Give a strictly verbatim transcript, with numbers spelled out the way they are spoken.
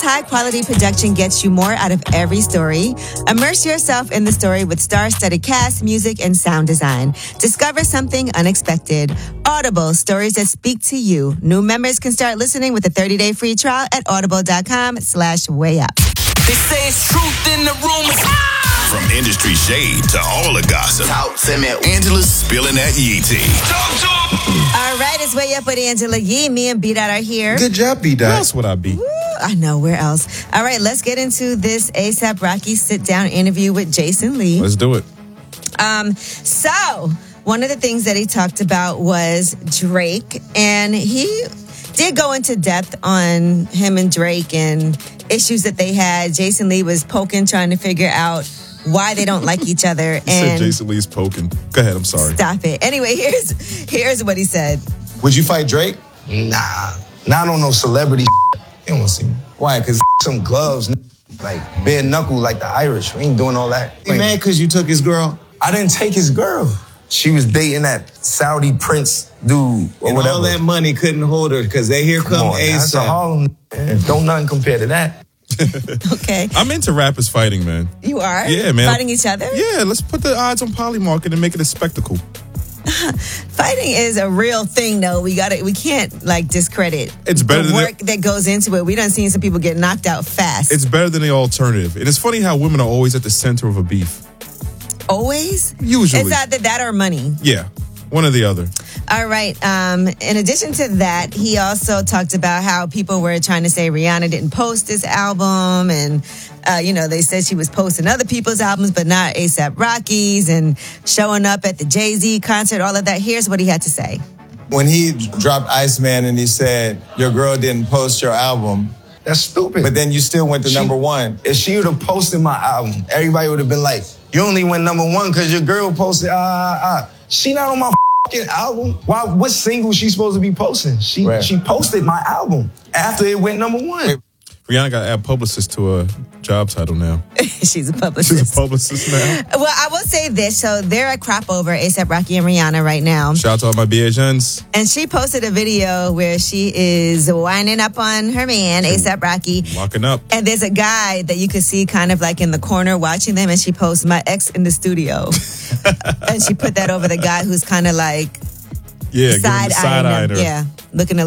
high-quality production gets you more out of every story. Immerse yourself in the story with star-studded cast, music, and sound design. Discover something unexpected. Audible, stories that speak to you. New members can start listening with a thirty-day free trial at audible.com slash way up. They say it's truth in the rumors. From industry shade to all the gossip, Talk to me. Angela's spilling that Yee tea. Talk to 'em. All right, it's Way Up with Angela Yee. Me and B-Dot are here. Good job, B-Dot. That's what I be. Woo, I know, where else? All right, let's get into this ASAP Rocky sit-down interview with Jason Lee. Let's do it. Um, so, one of the things that he talked about was Drake, and he did go into depth on him and Drake and issues that they had. Jason Lee was poking, trying to figure out why they don't like each other. You and said Jason Lee's poking. Go ahead, I'm sorry. Stop it. Anyway, here's here's what he said. Would you fight Drake? Nah. Not on no celebrity. You don't want to see me. Why? Because Some gloves, like bare knuckle, like the Irish. We ain't doing all that. you mad because you took his girl? I didn't take his girl. She was dating that Saudi prince dude or And whatever. all that money couldn't hold her because they here come, Come on, now, that's a ASAP. Harlem. Man. Don't nothing compare to that. Okay. I'm into rappers fighting, man. You are? Yeah, man. Fighting each other? Yeah, let's put the odds on Polymarket and make it a spectacle. Fighting is a real thing, though. We got to We can't like discredit It's better the than work that goes into it. We done seen some people get knocked out fast. It's better than the alternative. And it's funny how women are always at the center of a beef. Always. Usually. It's either that or money. Yeah, one or the other. All right. Um, in addition to that, he also talked about how people were trying to say Rihanna didn't post this album, and uh, you know, they said she was posting other people's albums, but not ASAP Rocky's, and showing up at the Jay-Z concert. All of that. Here's what he had to say. When he dropped Iceman and he said, your girl didn't post your album, That's stupid. but then you still went to She- number one. If she would have posted my album, everybody would have been like, you only went number one because your girl posted, ah, ah, ah. She not on my fucking album. Why? What single she supposed to be posting? She Right. she posted my album after it went number one. Wait. Rihanna got to add publicist to a job title now. She's a publicist. She's a publicist now. Well, I will say this. So they're at Crop Over, ASAP Rocky and Rihanna right now. Shout out to all my B H Ns. And she posted a video where she is winding up on her man, ASAP Rocky. Locking up. And there's a guy that you could see kind of like in the corner watching them. And she posts, my ex in the studio. And she put that over the guy who's kind of like Yeah, give him side the side eyeing eye. them. Yeah, looking a